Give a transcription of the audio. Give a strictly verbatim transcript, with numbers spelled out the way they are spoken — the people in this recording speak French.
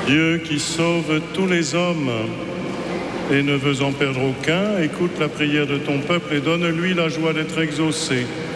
Dieu qui sauve tous les hommes et ne veut en perdre aucun, écoute la prière de ton peuple et donne-lui la joie d'être exaucé.